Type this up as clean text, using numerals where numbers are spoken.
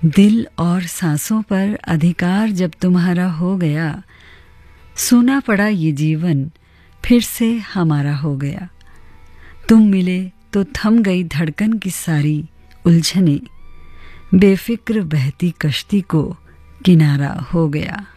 दिल और सांसों पर अधिकार जब तुम्हारा हो गया, सूना पड़ा ये जीवन फिर से हमारा हो गया। तुम मिले तो थम गई धड़कन की सारी उलझने, बेफिक्र बहती कश्ती को किनारा हो गया।